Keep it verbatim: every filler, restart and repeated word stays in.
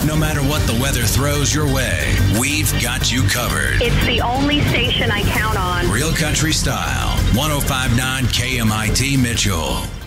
No matter what the weather throws your way, we've got you covered. It's the only station I count on. Real Country Style, one oh five point nine K M I T Mitchell.